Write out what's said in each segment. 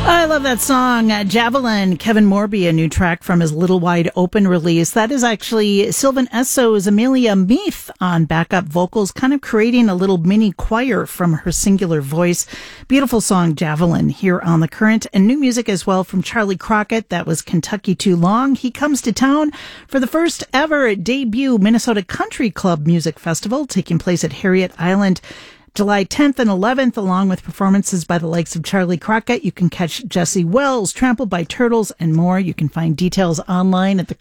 I love that song, Javelin. Kevin Morby, a new track from his Little Wide Open release. That is actually Sylvan Esso's Amelia Meath on backup vocals, kind of creating a little mini choir from her singular voice. Beautiful song, Javelin, here on The Current. And new music as well from Charlie Crockett. That was Kentucky Too Long. He comes to town for the first ever debut Minnesota Country Club Music Festival, taking place at Harriet Island July 10th and 11th, along with performances by the likes of Charlie Crockett. You can catch Jesse Wells, Trampled by Turtles, and more. You can find details online at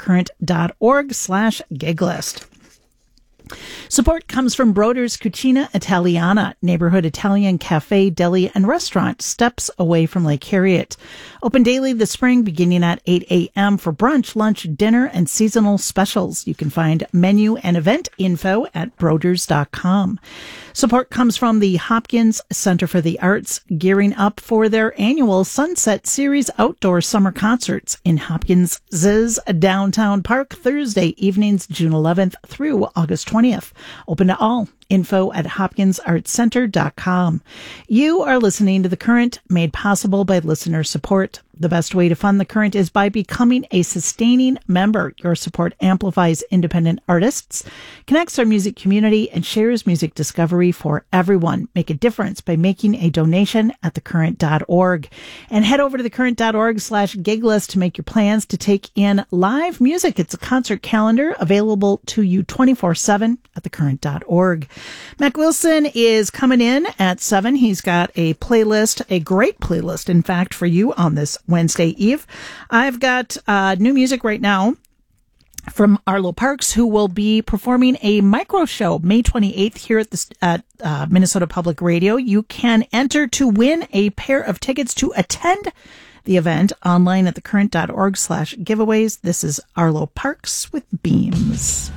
thecurrent.org/giglist. Support comes from Broder's Cucina Italiana, neighborhood Italian cafe, deli, and restaurant steps away from Lake Harriet. Open daily this spring, beginning at 8 a.m. for brunch, lunch, dinner, and seasonal specials. You can find menu and event info at broders.com. Support comes from the Hopkins Center for the Arts, gearing up for their annual Sunset Series outdoor summer concerts in Hopkins's downtown park, Thursday evenings, June 11th through August 20th. Open to all. Info at hopkinsartscenter.com. You are listening to The Current, made possible by listener support. The best way to fund The Current is by becoming a sustaining member. Your support amplifies independent artists, connects our music community, and shares music discovery for everyone. Make a difference by making a donation at thecurrent.org. And head over to thecurrent.org/giglist to make your plans to take in live music. It's a concert calendar available to you 24/7 at thecurrent.org. Mac Wilson is coming in at 7. He's got a playlist, a great playlist, in fact, for you on this Wednesday Eve. I've got new music right now from Arlo Parks, who will be performing a micro show May 28th here at Minnesota Public Radio. You can enter to win a pair of tickets to attend the event online at thecurrent.org/giveaways. This is Arlo Parks with Beams.